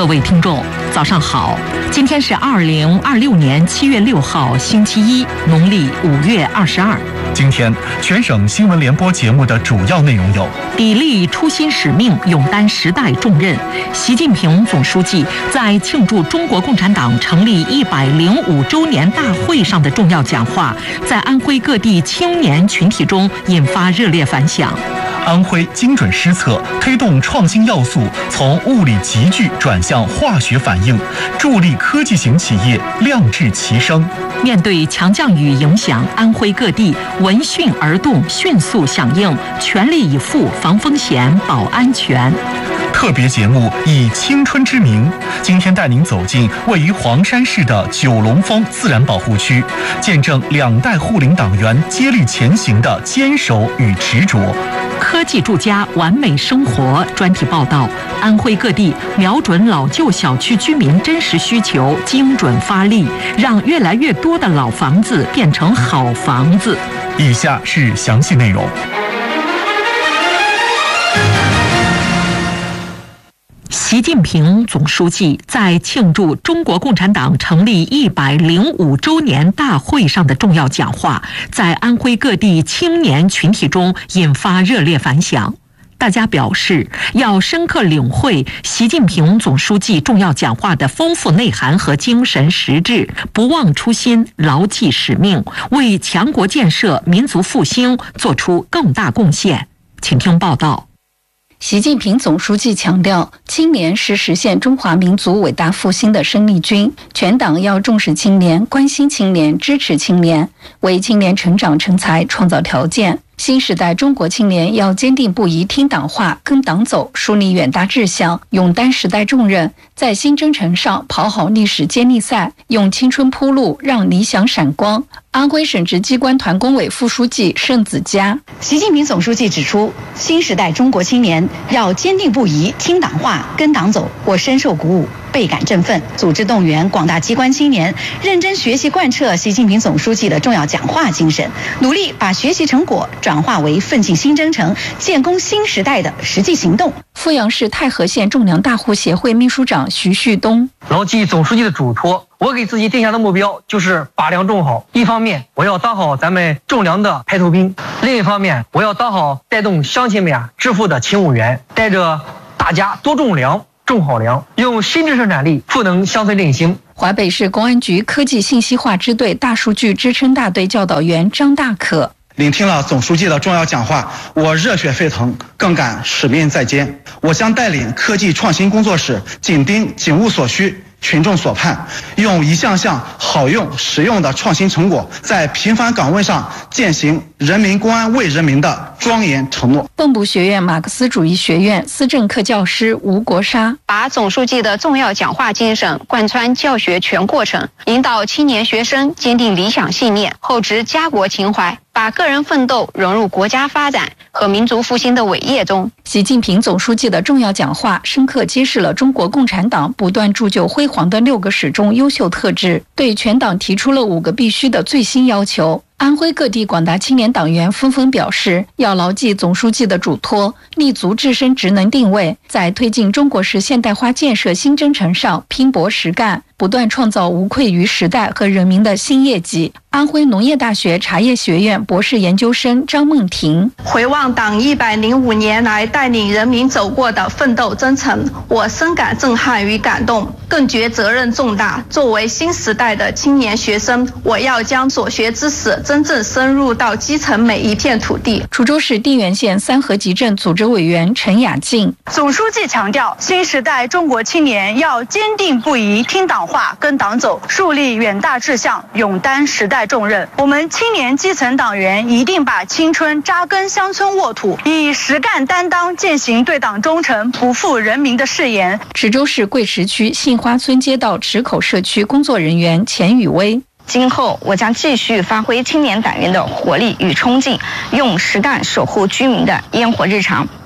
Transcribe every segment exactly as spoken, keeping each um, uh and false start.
位听众，早上好！今天是二零二六年七月六号，星期一，农历五月二十二。 今天全省新闻联播节目的主要内容有： 砥砺初心使命，勇担时代重任。习近平总书记在庆祝中国共产党成立一百零五周年大会上的重要讲话，在安徽各地青年群体中引发热烈反响。 安徽精准施策，推动创新要素从物理集聚转向化学反应，助力科技型企业亮智其声。 面对强降雨影响，安徽各地闻讯而动，迅速响应，全力以赴防风险、保安全。 特别节目以青春之名，今天带您走进位于黄山市的九龙峰自然保护区，见证两代护林党员接力前行的坚守与执着。 科技住家完美生活专题报道，安徽各地瞄准老旧小区居民真实需求，精准发力，让越来越多的老房子变成好房子。 以下是详细内容。 习近平总书记在庆祝中国共产党成立一百零五周年大会上的重要讲话，在安徽各地青年群体中引发热烈反响。大家表示，要深刻领会习近平总书记重要讲话的丰富内涵和精神实质，不忘初心，牢记使命，为强国建设、民族复兴做出更大贡献。请听报道。 习近平总书记强调，青年是实现中华民族伟大复兴的生力军，全党要重视青年、关心青年、支持青年，为青年成长成才创造条件。新时代中国青年要坚定不移听党话、跟党走，树立远大志向，勇担时代重任，在新征程上跑好历史接力赛，用青春铺路，让理想闪光。安徽省直机关团工委副书记盛子佳， 习近平总书记指出，新时代中国青年要坚定不移听党话、跟党走，我深受鼓舞，倍感振奋，组织动员广大机关青年认真学习贯彻习近平总书记的重要讲话精神，努力把学习成果转化为奋进新征程、建功新时代的实际行动。 阜阳市太和县种粮大户协会秘书长徐旭东， 牢记总书记的嘱托，我给自己定下的目标就是把粮种好。一方面，我要当好咱们种粮的排头兵；另一方面，我要当好带动乡亲们啊致富的勤务员，带着大家多种粮。种好粮，用新质生产力赋能乡村振兴。 华北市公安局科技信息化支队大数据支撑大队教导员张大可， 聆听了总书记的重要讲话，我热血沸腾，更感使命在肩。我将带领科技创新工作室，紧盯警务所需、群众所盼，用一项项好用实用的创新成果，在平凡岗位上践行人民公安为人民的庄严承诺。 蚌埠学院马克思主义学院思政课教师吴国沙， 把总书记的重要讲话精神贯穿教学全过程，引导青年学生坚定理想信念，厚植家国情怀，把个人奋斗融入国家发展和民族复兴的伟业中。 习近平总书记的重要讲话深刻揭示了中国共产党不断铸就辉煌的六个始终优秀特质，对全党提出了五个必须的最新要求。安徽各地广大青年党员纷纷表示，要牢记总书记的嘱托，立足自身职能定位，在推进中国式现代化建设新征程上拼搏实干，不断创造无愧于时代和人民的新业绩。安徽农业大学茶叶学院博士研究生张梦婷， 回望党一百零五年来带领人民走过的奋斗征程，我深感震撼与感动，更觉责任重大。作为新时代的青年学生，我要将所学知识真正深入到基层每一片土地。 滁州市定远县三河集镇组织委员陈雅静， 总书记强调，新时代中国青年要坚定不移听党话、跟党走，树立远大志向，勇担时代重任。我们青年基层党员一定把青春扎根乡村沃土，以实干担当践行对党忠诚、不负人民的誓言。 池州市贵池区杏花村街道池口社区工作人员钱宇威， 今后我将继续发挥青年党员的活力与冲劲，用实干守护居民的烟火日常，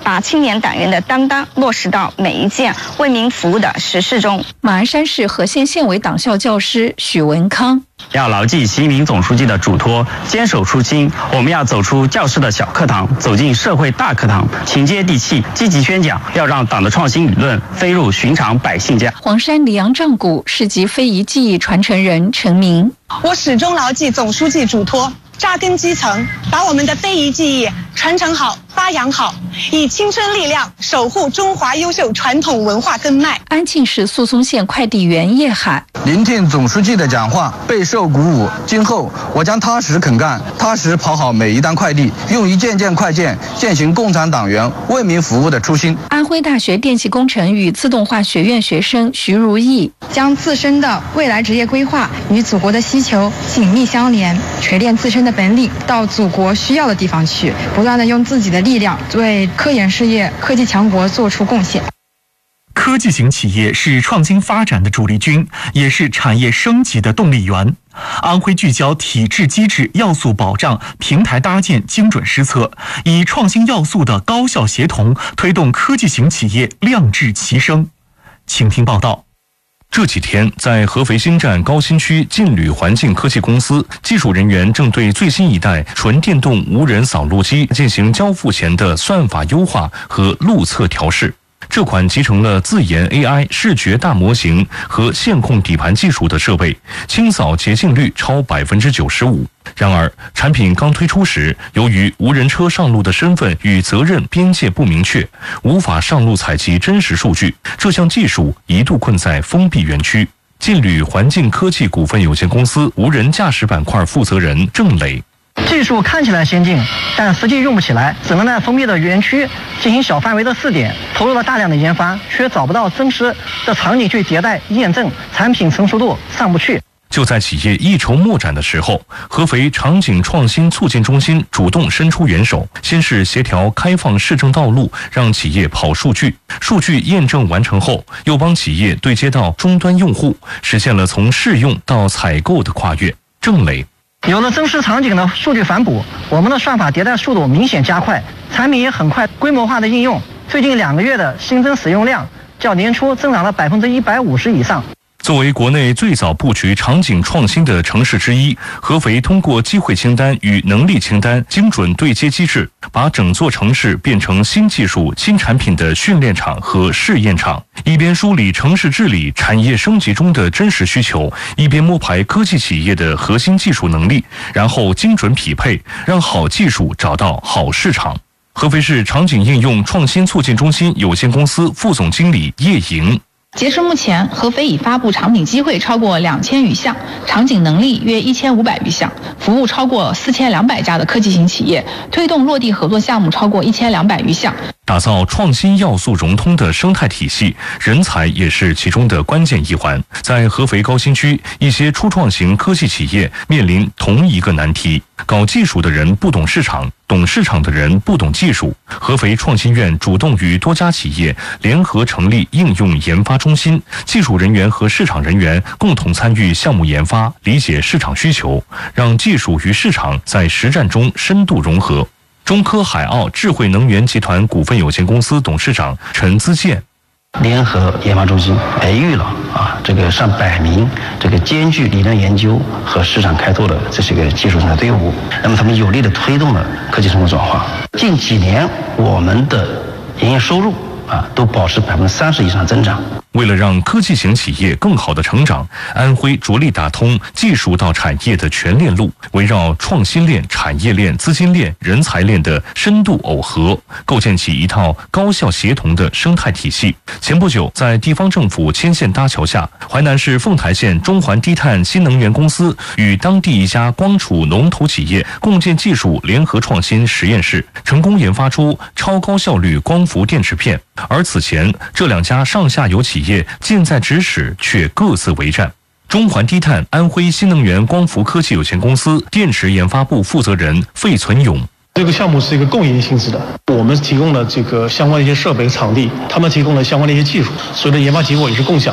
把青年党员的担当落实到每一件为民服务的实事中。 马鞍山市和县县委党校教师许文康。 要牢记习近平总书记的嘱托，坚守初心。我们要走出教室的小课堂，走进社会大课堂，勤接地气，积极宣讲，要让党的创新理论飞入寻常百姓家。 黄山里阳丈谷市级非遗技艺传承人陈明， 我始终牢记总书记嘱托，扎根基层，把我们的非遗技艺传承好、发扬好，以青春力量守护中华优秀传统文化根脉。 安庆市宿松县快递员叶海， 聆听总书记的讲话，备受鼓舞。今后我将踏实肯干，踏实跑好每一单快递，用一件件快件践行共产党员为民服务的初心。 安徽大学电气工程与自动化学院学生徐如意， 将自身的未来职业规划与祖国的需求紧密相连，锤炼自身的本领，到祖国需要的地方去，不断的用自己的力量为科研事业、科技强国做出贡献。 科技型企业是创新发展的主力军，也是产业升级的动力源。安徽聚焦体制机制要素保障、平台搭建精准施策，以创新要素的高效协同，推动科技型企业亮质齐升。请听报道。 这几天，在合肥新站高新区劲旅环境科技公司，技术人员正对最新一代纯电动无人扫路机进行交付前的算法优化和路测调试。这款集成了自研 A I 视觉大模型和线控底盘技术的设备，清扫洁净率超百分之九十五。然而，产品刚推出时，由于无人车上路的身份与责任边界不明确，无法上路采集真实数据，这项技术一度困在封闭园区。劲旅环境科技股份有限公司无人驾驶板块负责人郑磊。 技术看起来先进，但实际用不起来，只能在封闭的园区进行小范围的试点，投入了大量的研发，却找不到真实的场景去迭代验证，产品成熟度上不去。 就在企业一筹莫展的时候，合肥场景创新促进中心主动伸出援手，先是协调开放市政道路，让企业跑数据，数据验证完成后，又帮企业对接到终端用户，实现了从试用到采购的跨越。郑磊。 有了真实场景的数据反哺，我们的算法迭代速度明显加快，产品也很快规模化的应用。最近两个月的新增使用量较年初增长了百分之一百五十以上。 作为国内最早布局场景创新的城市之一，合肥通过机会清单与能力清单精准对接机制，把整座城市变成新技术、新产品的训练场和试验场。一边梳理城市治理、产业升级中的真实需求，一边摸排科技企业的核心技术能力，然后精准匹配，让好技术找到好市场。合肥市场景应用创新促进中心有限公司副总经理叶莹。 截至目前，合肥已发布场景机会超过两千余项，场景能力约一千五百余项，服务超过四千两百家的科技型企业，推动落地合作项目超过一千两百余项。 打造创新要素融通的生态体系，人才也是其中的关键一环。在合肥高新区，一些初创型科技企业面临同一个难题：搞技术的人不懂市场，懂市场的人不懂技术。合肥创新院主动与多家企业联合成立应用研发中心，技术人员和市场人员共同参与项目研发，理解市场需求，让技术与市场在实战中深度融合。中科海奥智慧能源集团股份有限公司董事长陈资健。 联合研发中心培育了啊这个上百名这个兼具理论研究和市场开拓的这些个技术人才队伍，那么他们有力的推动了科技成果转化。近几年我们的营业收入啊都保持百分之三十以上增长。 为了让科技型企业更好的成长，安徽着力打通技术到产业的全链路，围绕创新链、产业链、资金链、人才链的深度耦合，构建起一套高效协同的生态体系。前不久，在地方政府牵线搭桥下，淮南市凤台县中环低碳新能源公司与当地一家光储龙头企业共建技术联合创新实验室，成功研发出超高效率光伏电池片。而此前，这两家上下游企业近在咫尺，却各自为战。中环低碳安徽新能源光伏科技有限公司电池研发部负责人费存勇。 这个项目是一个共赢性质的，我们提供了这个相关的一些设备、场地，他们提供了相关的一些技术，所有的研发结果也是共享的。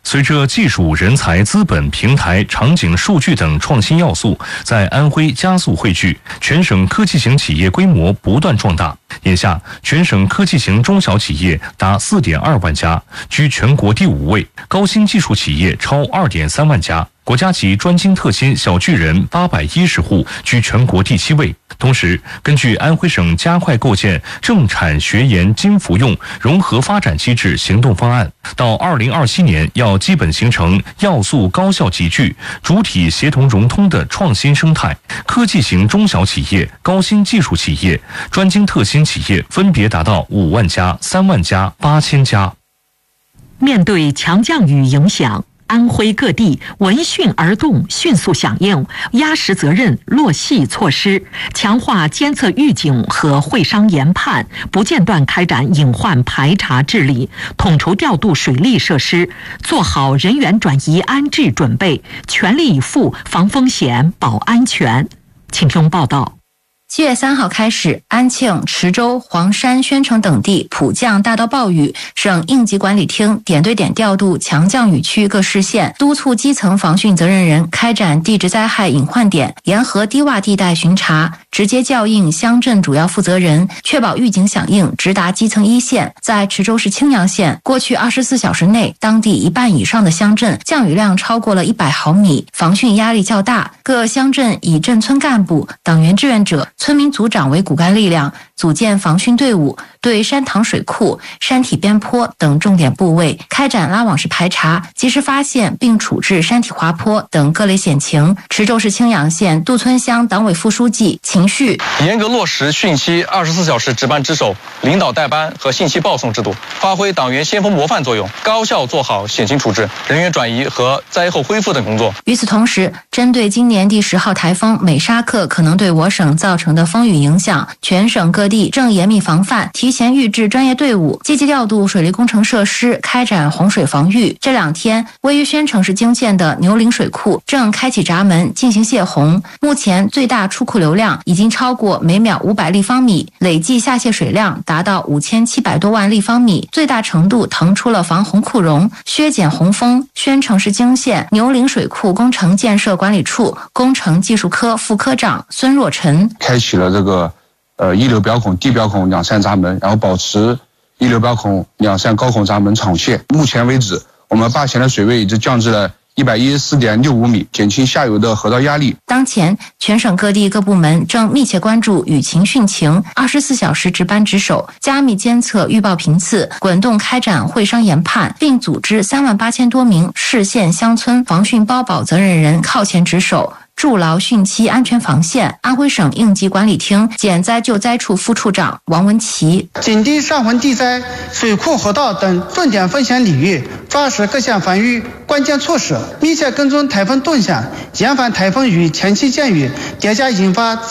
随着技术、人才、资本、平台、场景、数据等创新要素在安徽加速汇聚，全省科技型企业规模不断壮大。眼下，全省科技型中小企业达 四点二万家，居全国第五位；高新技术企业超 二点三万家。国家级专精特新小巨人八百一十户，居全国第七位。同时，根据安徽省加快构建政产学研金服用融合发展机制行动方案，到二零二七年要基本形成要素高效集聚、主体协同融通的创新生态，科技型中小企业、高新技术企业、专精特新企业分别达到五万家、三万家、八千家。 面对强降雨影响，安徽各地闻讯而动，迅速响应，压实责任，落细措施，强化监测预警和会商研判，不间断开展隐患排查治理，统筹调度水利设施，做好人员转移安置准备，全力以赴防风险保安全。请听报道。 七月三号开始，安庆、池州、黄山、宣城等地普降大到暴雨，省应急管理厅点对点调度强降雨区各市县，督促基层防汛责任人开展地质灾害隐患点、沿河低洼地带巡查，直接校应乡镇主要负责人，确保预警响应直达基层一线。在池州市青阳县，过去二十四小时内，当地一半以上的乡镇降雨量超过了一百毫米，防汛压力较大。各乡镇以镇村干部、党员志愿者、村民组长为骨干力量，组建防汛队伍，对山塘水库、山体边坡等重点部位开展拉网式排查，及时发现并处置山体滑坡等各类险情。池州市青阳县杜村乡党委副书记秦旭： 严格落实汛期二十四小时值班值守、领导带班和信息报送制度，发挥党员先锋模范作用，高效做好险情处置、人员转移和灾后恢复等工作。 与此同时，针对今年第十号台风美沙克可能对我省造成的风雨影响，全省各地正严密防范，提前预置专业队伍，积极调度水利工程设施，开展洪水防御。这两天，位于宣城市泾县的牛陵水库正开启闸门进行泄洪，目前最大出库流量已经超过每秒五百立方米，累计下泄水量达到五千七百多万立方米，最大程度腾出了防洪库容，削减洪峰。宣城市泾县牛陵水库工程建设管理处工程技术科副科长孙若晨： 开启了这个呃一流表孔、地表孔两扇闸门，然后保持一流表孔、两扇高孔闸门敞泄。目前为止，我们坝前的水位已经降至了一百一十四点六五米，减轻下游的河道压力。 当前，全省各地各部门正密切关注雨情汛情，二十四小时值班值守，加密监测预报频次，滚动开展会商研判，并组织三万八千多名市县乡村防汛包保责任人靠前值守，筑牢汛期安全防线。安徽省应急管理厅减灾救灾处副处长王文琪： 紧盯上汛地灾、水库河道等重点风险领域，抓实各项防御关键措施，密切跟踪台风动向，严防台风与前期降雨叠加引发